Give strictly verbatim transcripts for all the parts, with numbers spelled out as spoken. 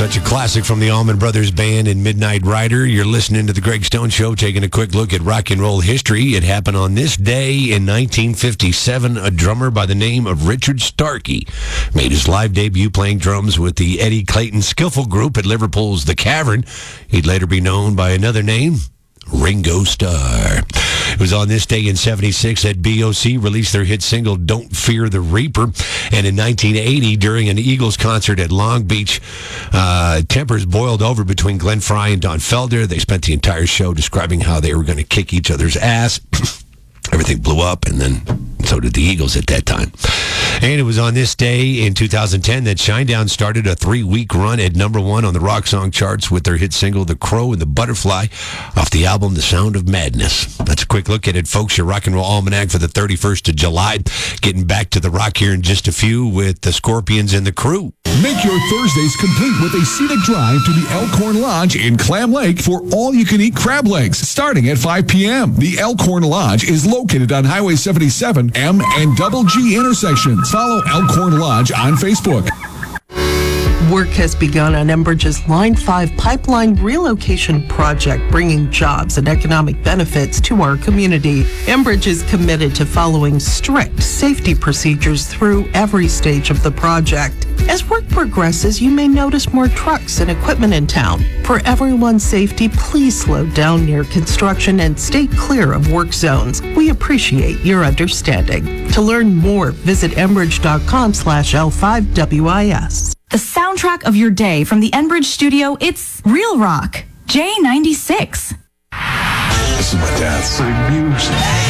Such a classic from the Allman Brothers Band and Midnight Rider. You're listening to The Greg Stone Show, taking a quick look at rock and roll history. It happened on this day in nineteen fifty-seven. A drummer by the name of Richard Starkey made his live debut playing drums with the Eddie Clayton Skiffle Group at Liverpool's The Cavern. He'd later be known by another name, Ringo Starr. It was on this day in seventy-six that B O C released their hit single, Don't Fear the Reaper. And in nineteen eighty, during an Eagles concert at Long Beach, uh, tempers boiled over between Glenn Frey and Don Felder. They spent the entire show describing how they were going to kick each other's ass. Everything blew up, and then so did the Eagles at that time. And it was on this day in two thousand ten that Shinedown started a three-week run at number one on the rock song charts with their hit single, The Crow and the Butterfly, off the album The Sound of Madness. That's a quick look at it, folks. Your Rock and Roll Almanac for the thirty-first of July. Getting back to the rock here in just a few with the Scorpions and the Crew. Make your Thursdays complete with a scenic drive to the Elkhorn Lodge in Clam Lake for all-you-can-eat crab legs, starting at five p.m. The Elkhorn Lodge is located on Highway seventy-seven, M and Double G intersections. Follow Elkhorn Lodge on Facebook. Work has begun on Enbridge's Line five pipeline relocation project, bringing jobs and economic benefits to our community. Enbridge is committed to following strict safety procedures through every stage of the project. As work progresses, you may notice more trucks and equipment in town. For everyone's safety, please slow down near construction and stay clear of work zones. We appreciate your understanding. To learn more, visit enbridge.com slash L5WIS. The soundtrack of your day from the Enbridge studio, it's Real Rock, J ninety-six. This is my dad's music.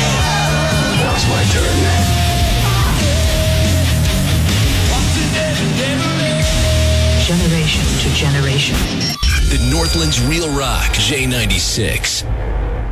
Now it's my turn. Generation to generation. The Northland's Real Rock, J ninety-six.